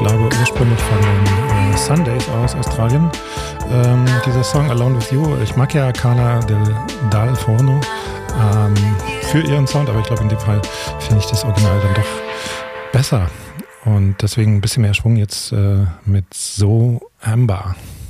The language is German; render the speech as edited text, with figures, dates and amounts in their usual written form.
glaube ursprünglich von den Sundays aus Australien. Dieser Song Alone With You, ich mag ja Carla Dal Forno für ihren Sound, aber ich glaube in dem Fall finde ich das Original dann doch besser. Und deswegen ein bisschen mehr Schwung jetzt mit So Amber.